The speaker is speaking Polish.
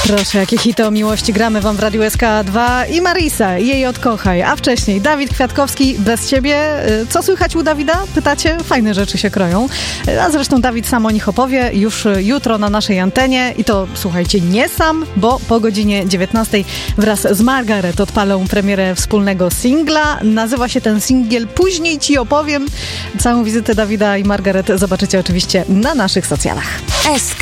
Proszę, jakie hity o miłości gramy wam w Radiu SK2 i Marisa, jej odkochaj, a wcześniej Dawid Kwiatkowski, bez ciebie. Co słychać u Dawida? Pytacie? Fajne rzeczy się kroją. A zresztą Dawid sam o nich opowie już jutro na naszej antenie i to, słuchajcie, nie sam, bo po godzinie 19 wraz z Margaret odpalą premierę wspólnego singla. Nazywa się ten singiel Później ci opowiem. Całą wizytę Dawida i Margaret zobaczycie oczywiście na naszych socjalach.